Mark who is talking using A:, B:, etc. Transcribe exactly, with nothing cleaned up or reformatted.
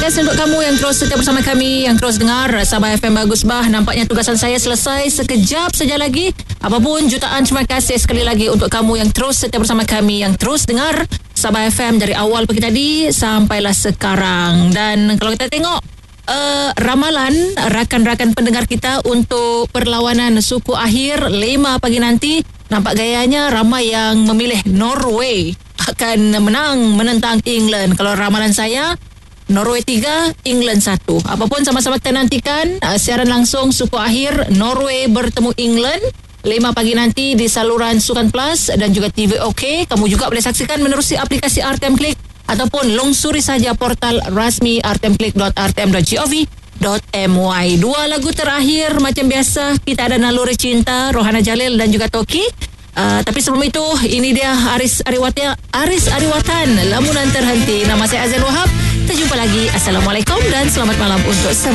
A: best untuk kamu yang terus setia bersama kami, yang terus dengar Sabah F M Bagus Bah. Nampaknya tugasan saya selesai sekejap saja lagi. Apapun, jutaan terima kasih sekali lagi untuk kamu yang terus setia bersama kami, yang terus dengar Sabah F M dari awal pagi tadi sampailah sekarang. Dan kalau kita tengok uh, ramalan rakan-rakan pendengar kita untuk perlawanan suku akhir lima pagi nanti, nampak gayanya ramai yang memilih Norway akan menang menentang England. Kalau ramalan saya, Norway tiga, England satu. Apapun, sama-sama kita nantikan uh, siaran langsung suku akhir Norway bertemu England lima pagi nanti di saluran Sukan Plus dan juga T V OK. Kamu juga boleh saksikan menerusi aplikasi R T M Click ataupun lungsuri saja portal rasmi r t m click dot r t m dot gov dot my. Dua lagu terakhir macam biasa, kita ada Naluri Cinta, Rohana Jalil dan juga Toki. Uh, tapi sebelum itu, ini dia Aris Ariwata, Aris Ariwatan, Lamunan Terhenti. Nama saya Azan Wahab. Kita jumpa lagi. Assalamualaikum dan selamat malam untuk semua.